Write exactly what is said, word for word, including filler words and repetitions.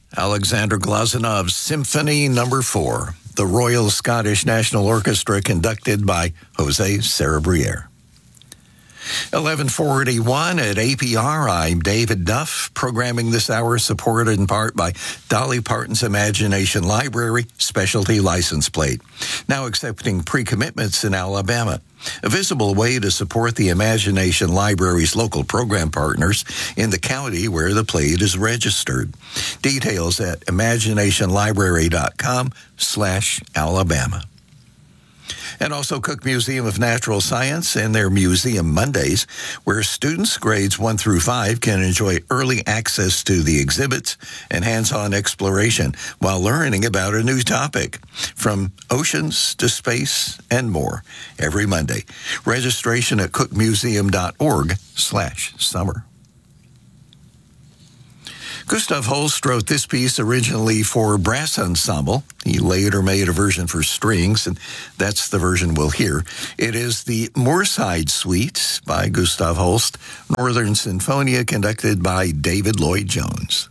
Alexander Glazanov's Symphony Number Four, the Royal Scottish National Orchestra, conducted by Jose Sarabriere. eleven forty-one at A P R, I'm David Duff. Programming this hour supported in part by Dolly Parton's Imagination Library Specialty License Plate, now accepting pre-commitments in Alabama. A visible way to support the Imagination Library's local program partners in the county where the plate is registered. Details at imaginationlibrary.com slash Alabama. And also Cook Museum of Natural Science and their Museum Mondays, where students grades one through five can enjoy early access to the exhibits and hands-on exploration while learning about a new topic, from oceans to space and more, every Monday. Registration at cookmuseum.org slash summer. Gustav Holst wrote this piece originally for brass ensemble. He later made a version for strings, and that's the version we'll hear. It is the Moorside Suite by Gustav Holst, Northern Sinfonia, conducted by David Lloyd Jones.